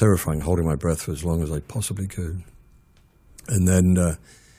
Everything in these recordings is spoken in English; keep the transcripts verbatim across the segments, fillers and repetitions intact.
terrifying, holding my breath for as long as I possibly could. And then, uh,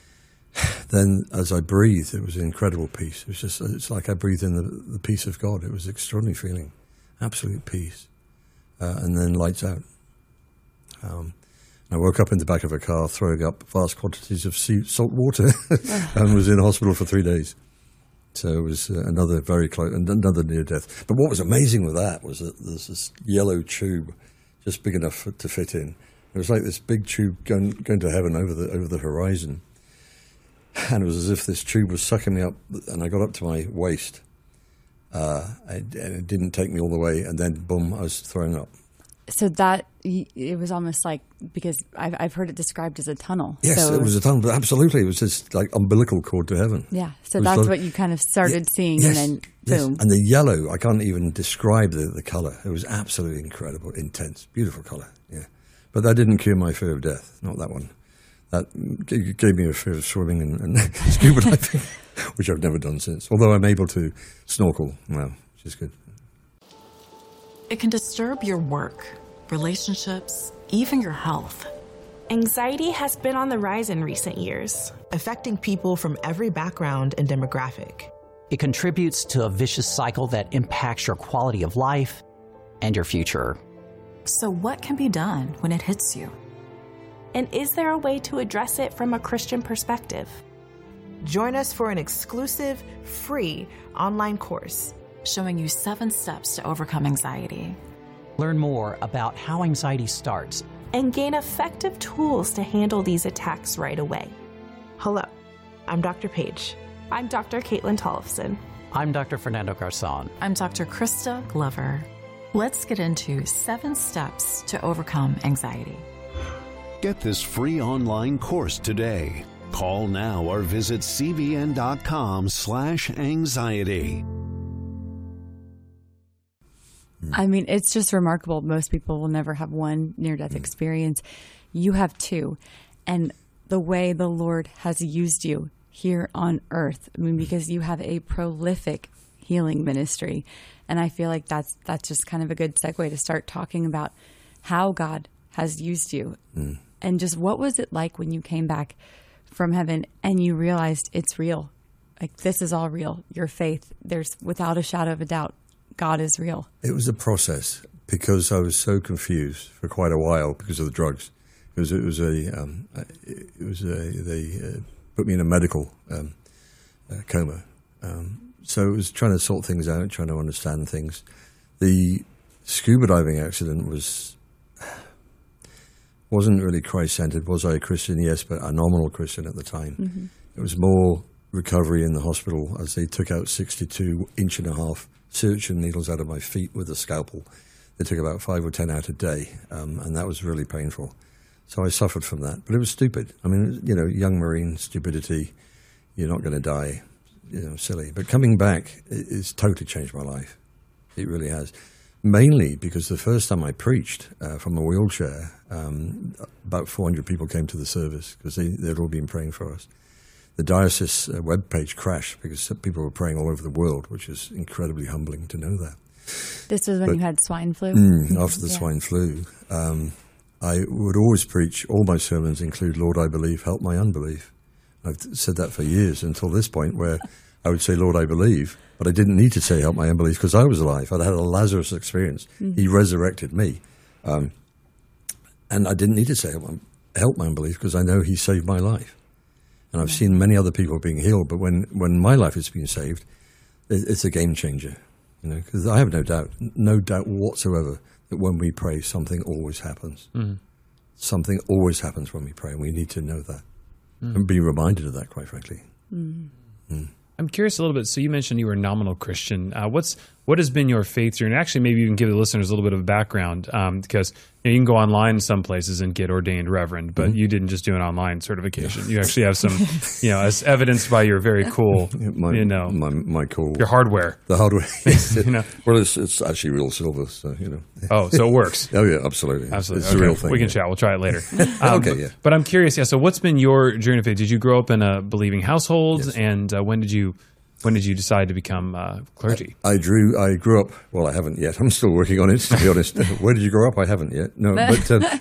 then as I breathed, it was an incredible peace. It was just, it's like I breathed in the, the peace of God. It was an extraordinary feeling, absolute peace. Uh, and then lights out. Um, I woke up in the back of a car throwing up vast quantities of sea, salt water and was in hospital for three days. So it was uh, another very close, another near death. But what was amazing with that was that there's this yellow tube just big enough to fit in. It was like this big tube going, going to heaven over the over the horizon. And it was as if this tube was sucking me up, and I got up to my waist. Uh, and it didn't take me all the way, and then, boom, I was throwing up. So that, it was almost like, because I've, I've heard it described as a tunnel. Yes, so it was a tunnel, but absolutely. It was just like umbilical cord to heaven. Yeah, so that's like, what you kind of started yeah, seeing, yes, and then yes. boom. And the yellow, I can't even describe the, the colour. It was absolutely incredible, intense, beautiful colour, yeah. But that didn't cure my fear of death, not that one. That gave me a fear of swimming and, and scuba diving, which I've never done since, although I'm able to snorkel now, which is good. It can disturb your work, relationships, even your health. Anxiety has been on the rise in recent years, affecting people from every background and demographic. It contributes to a vicious cycle that impacts your quality of life and your future. So what can be done when it hits you? And is there a way to address it from a Christian perspective? Join us for an exclusive, free online course showing you seven steps to overcome anxiety. Learn more about how anxiety starts and gain effective tools to handle these attacks right away. Hello, I'm Doctor Paige. I'm Doctor Caitlin Tollefson. I'm Doctor Fernando Garzon. I'm Doctor Krista Glover. Let's get into seven steps to overcome anxiety. Get this free online course today. Call now or visit cbn.com slash anxiety. I mean, it's just remarkable. Most people will never have one near-death experience. You have two. And the way the Lord has used you here on earth, I mean, because you have a prolific healing ministry. And I feel like that's that's just kind of a good segue to start talking about how God has used you. Mm. And just what was it like when you came back from heaven and you realized it's real? Like, this is all real. Your faith, there's without a shadow of a doubt, God is real. It was a process because I was so confused for quite a while because of the drugs. It was it was a um, it was a, they uh, put me in a medical um, uh, coma. Um, so it was trying to sort things out, trying to understand things. The scuba diving accident was wasn't really Christ-centered. Was I a Christian? Yes, but a nominal Christian at the time. Mm-hmm. It was more recovery in the hospital as they took out sixty-two inch and a half surgeon needles out of my feet with a scalpel. They took about five or ten out a day, um, and that was really painful. So I suffered from that. But it was stupid. I mean, you know, young Marine stupidity, you're not going to die, you know, silly. But coming back, it, it's totally changed my life. It really has. Mainly because the first time I preached uh, from a wheelchair, um, about four hundred people came to the service because they, they'd all been praying for us. The diocese uh, webpage crashed because people were praying all over the world, which is incredibly humbling to know that. This was when but, you had swine flu? Mm, after the yeah. swine flu. Um, I would always preach, all my sermons include, Lord, I believe, help my unbelief. I've said that for years until this point where I would say, Lord, I believe, but I didn't need to say help my unbelief because I was alive. I'd had a Lazarus experience. Mm-hmm. He resurrected me. Um, and I didn't need to say help my, help my unbelief because I know he saved my life. And I've seen many other people being healed, but when, when my life has been saved, it, it's a game changer. You know, because I have no doubt, no doubt whatsoever that when we pray, something always happens. Mm. Something always happens when we pray, and we need to know that mm. and be reminded of that, quite frankly. Mm. Mm. I'm curious a little bit. So you mentioned you were a nominal Christian. Uh, what's what has been your faith journey? And actually, maybe you can give the listeners a little bit of background um, because you know, you can go online some places and get ordained reverend, but mm-hmm. you didn't just do an online certification. You actually have some, you know, as evidenced by your very cool, my, you know, my, my cool, your hardware. The hardware, you know. Well, it's, it's actually real silver, so you know. Oh, so it works. Oh yeah, absolutely, absolutely. It's okay. a real thing. We can yeah. chat. We'll try it later. Um, okay, yeah. But I'm curious. Yeah. So, what's been your journey of faith? Did you grow up in a believing household, yes. and uh, when did you when did you decide to become uh, clergy? I, I drew. I grew up. Well, I haven't yet. I'm still working on it. To be honest, where did you grow up? I haven't yet. No, but um,